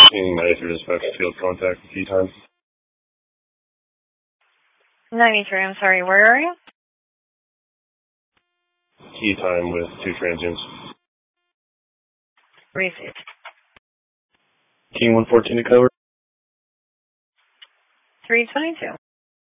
King 93 dispatch field contact key time. 93, I'm sorry, where are you? Key time with 2 transients. Received. King 114 to cover. 322.